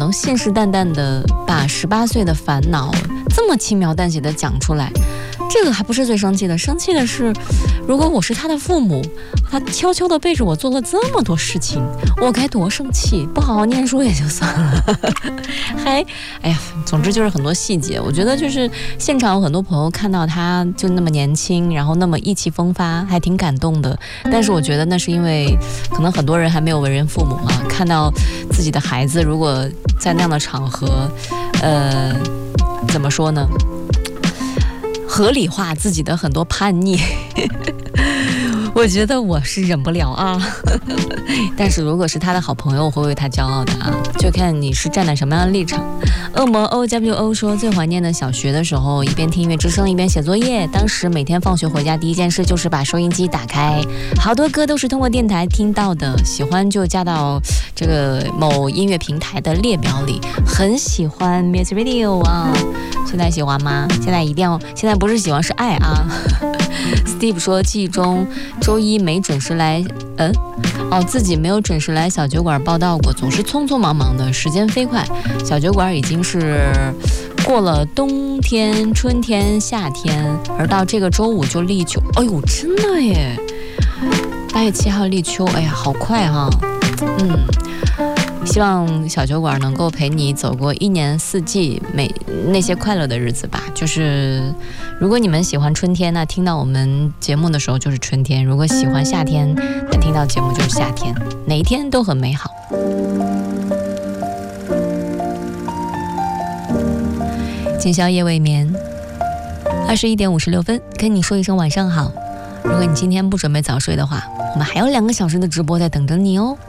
能信誓旦旦的把18岁的烦恼这么轻描淡写的讲出来，这个还不是最生气的，生气的是，如果我是他的父母，他悄悄的背着我做了这么多事情，我该多生气！不好好念书也就算了，哎呀，总之就是很多细节。我觉得就是现场有很多朋友看到他就那么年轻，然后那么意气风发，还挺感动的。但是我觉得那是因为可能很多人还没有为人父母啊，看到自己的孩子如果在那样的场合，怎么说呢？合理化自己的很多叛逆我觉得我是忍不了啊但是如果是他的好朋友，我会为他骄傲的啊，就看你是站在什么样的立场。恶魔 OWO 说，最怀念的小学的时候，一边听音乐之声一边写作业，当时每天放学回家第一件事就是把收音机打开，好多歌都是通过电台听到的，喜欢就加到这个某音乐平台的列表里，很喜欢 Music Radio 啊。现在喜欢吗？现在不是喜欢是爱啊Steve 说，记忆中周一没准时来自己没有准时来小酒馆报道过，总是匆匆忙忙的，时间飞快，小酒馆已经是过了冬天、春天、夏天，而到这个周五就立秋。哎呦，真的耶！8月7号立秋，哎呀，好快哈！希望小酒馆能够陪你走过一年四季那些快乐的日子吧。就是如果你们喜欢春天，那听到我们节目的时候就是春天；如果喜欢夏天，那听到节目就是夏天。哪一天都很美好。今宵夜未眠，21点56分，跟你说一声晚上好。如果你今天不准备早睡的话，我们还有2个小时的直播在等着你哦。